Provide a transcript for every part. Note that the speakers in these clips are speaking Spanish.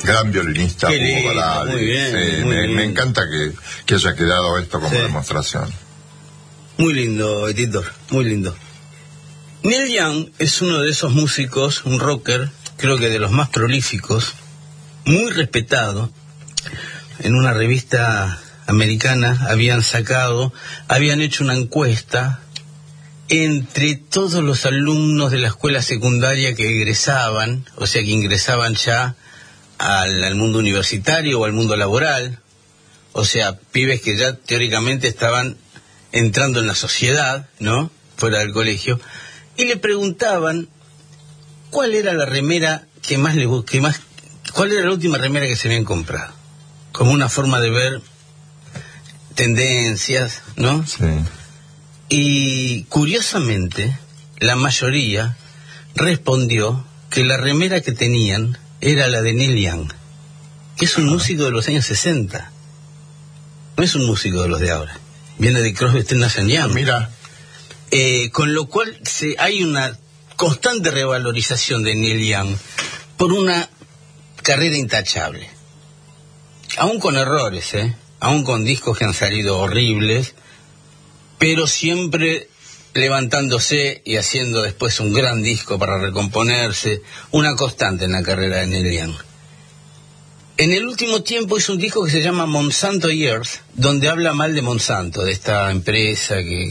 Gran violinista, lindo, Hugo Barali. muy bien, Sí, muy bien. Me encanta que haya quedado esto como demostración. Muy lindo, editor, muy lindo. Neil Young es uno de esos músicos, un rocker, creo que de los más prolíficos, muy respetado. En una revista americana habían hecho una encuesta entre todos los alumnos de la escuela secundaria que egresaban, o sea que ingresaban ya al mundo universitario o al mundo laboral, o sea, pibes que ya teóricamente estaban entrando en la sociedad, ¿no?, fuera del colegio, y le preguntaban cuál era la remera cuál era la última remera que se habían comprado, como una forma de ver tendencias, ¿no? Sí. Y curiosamente, la mayoría respondió que la remera que tenían era la de Neil Young, que es un músico de los años 60. No es un músico de los de ahora. Viene de Crosby, Stills, Nash & Young. Mira. Con lo cual hay una constante revalorización de Neil Young por una carrera intachable. Aún con errores, aún con discos que han salido horribles, pero siempre levantándose y haciendo después un gran disco para recomponerse, una constante en la carrera de Neil Young. En el último tiempo hizo un disco que se llama Monsanto Years, donde habla mal de Monsanto, de esta empresa que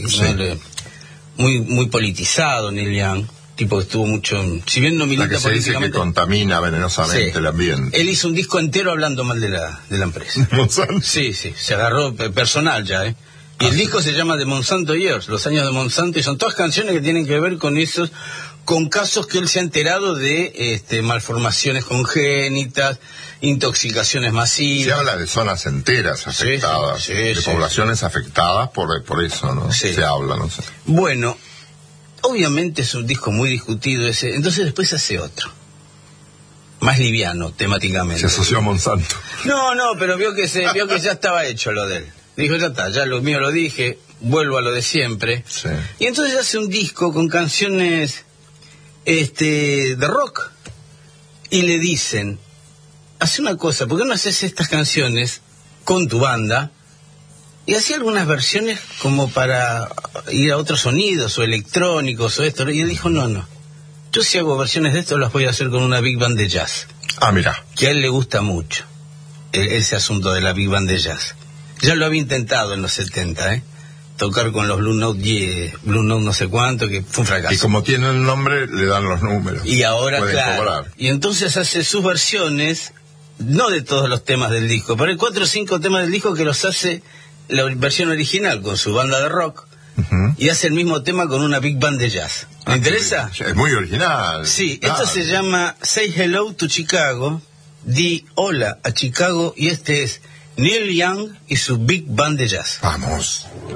muy politizado, Neil Young, tipo que estuvo mucho, si bien no milita la que se dice que contamina venenosamente el ambiente. Él hizo un disco entero hablando mal de la empresa. ¿Monsanto? Sí, se agarró personal ya, Y el disco se llama The Monsanto Years, los años de Monsanto, y son todas canciones que tienen que ver con casos que él se ha enterado de malformaciones congénitas, intoxicaciones masivas. Se habla de zonas enteras afectadas, de poblaciones afectadas por eso, ¿no? Sí. Se habla, no sé. Bueno, obviamente es un disco muy discutido ese, entonces después hace otro, más liviano temáticamente. Se asoció a Monsanto. No, pero vio que ya estaba hecho lo de él. Dijo, ya está, ya lo mío lo dije, vuelvo a lo de siempre. Sí. Y entonces hace un disco con canciones de rock. Y le dicen, hace una cosa, ¿por qué no haces estas canciones con tu banda? Y hacía algunas versiones como para ir a otros sonidos, o electrónicos, o esto. Y él dijo, no. Yo si hago versiones de esto las voy a hacer con una big band de jazz. Ah, mira. Que a él le gusta mucho, ese asunto de la big band de jazz. Ya lo había intentado en los 70, tocar con los Blue Note no sé cuánto, que fue un fracaso. Y como tiene el nombre, le dan los números. Y ahora, pueden claro, cobrar. Y entonces hace sus versiones, no de todos los temas del disco, pero hay 4 o 5 temas del disco que los hace la versión original con su banda de rock, y hace el mismo tema con una big band de jazz. ¿Me interesa? Es muy original. Sí, claro. Esto se llama Say Hello to Chicago, di hola a Chicago, y este es Neil Young y su big band de jazz. Vamos.